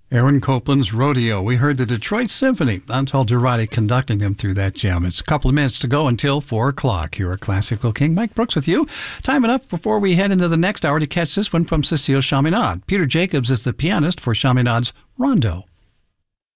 Aaron Copland's Rodeo. We heard the Detroit Symphony, Antal Durrati conducting them through that jam. It's a couple of minutes to go until 4 o'clock. Here at Classical King. Mike Brooks with you. Time enough before we head into the next hour to catch this one from Cécile Chaminade. Peter Jacobs is the pianist for Chaminade's Rondo.